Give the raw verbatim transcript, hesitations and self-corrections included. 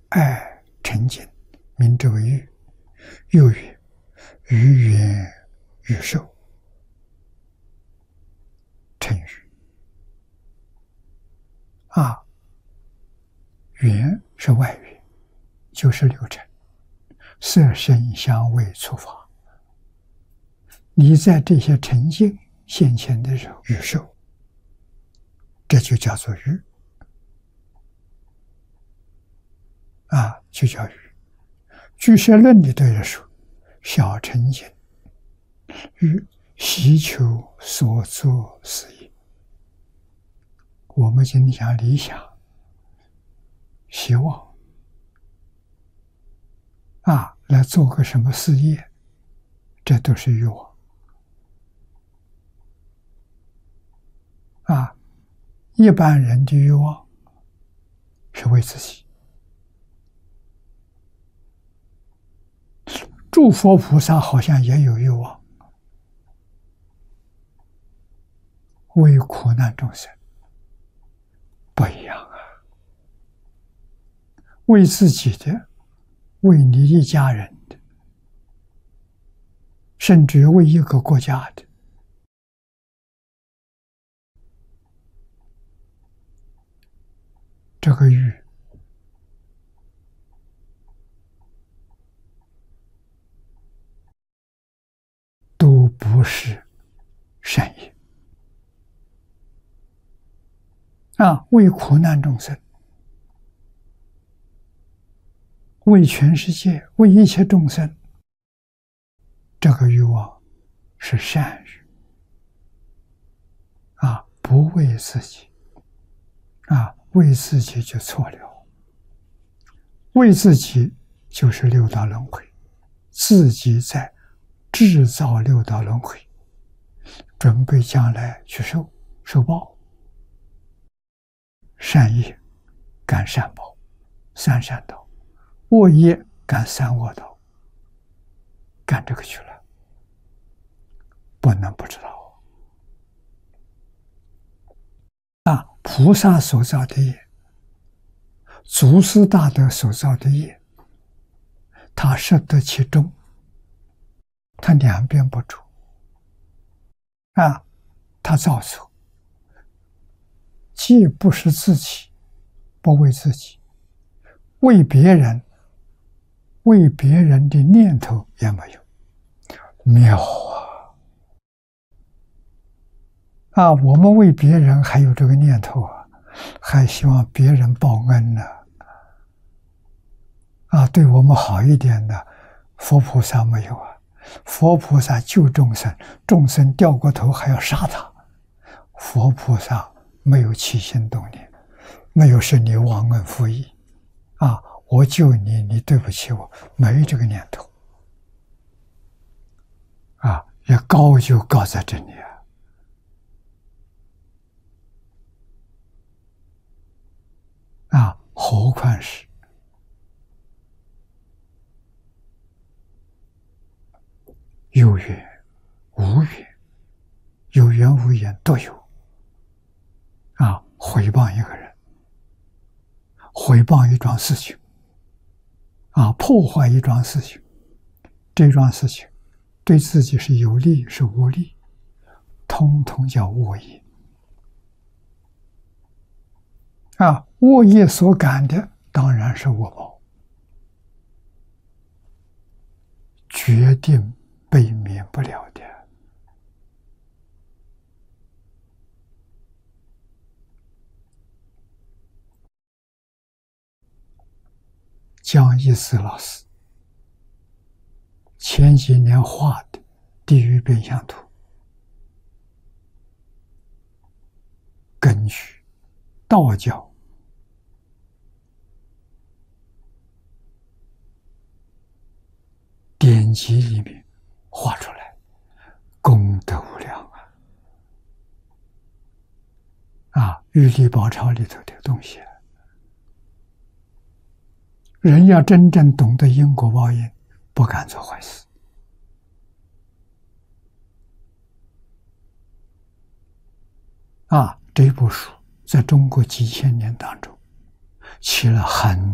爱沉静，名之为欲。又曰：鱼圆于寿，成语。啊，缘是外缘，就是六尘，色声香味触法。你在这些沉静现前的时候，欲受，这就叫做欲。啊，就叫欲。俱舍论里头也说，小乘境，欲希求所作事业。我们今天讲理想、希望啊，来做个什么事业，这都是欲望啊。一般人的欲望是为自己，诸佛菩萨好像也有欲望，为苦难众生。不一样啊，为自己的，为你一家人的，甚至为一个国家的，这个欲都不是善业啊！为苦难众生，为全世界，为一切众生，这个欲望是善欲啊！不为自己啊，为自己就错了。为自己就是六道轮回，自己在制造六道轮回，准备将来去受受报。善业感善报，三善道；恶业感三恶道，干这个去了，不能不知道啊！菩萨所造的业，祖师大德所造的业，他摄得其中，他两边不住啊！他造作既不是自己，不为自己，为别人，为别人的念头也没有，妙啊！啊，我们为别人还有这个念头啊，还希望别人报恩呢，啊，对我们好一点的，佛菩萨没有啊。佛菩萨救众生，众生掉过头还要杀他，佛菩萨没有起心动念，没有是你忘恩负义啊！我救你，你对不起我，没这个念头啊！也高就高在这里啊！啊，何况是有缘无缘，有缘无缘都有啊！毁谤一个人，毁谤一桩事情啊，破坏一桩事情，这桩事情对自己是有利是无利，通通叫恶业啊！恶业所感的当然是恶报，决定避免不了的。江一思老师前几年画的地狱变相图，根据道教典籍里面画出来，功德无量啊！啊，玉历宝钞里头的东西，人要真正懂得因果报应，不敢做坏事啊！这部书在中国几千年当中起了很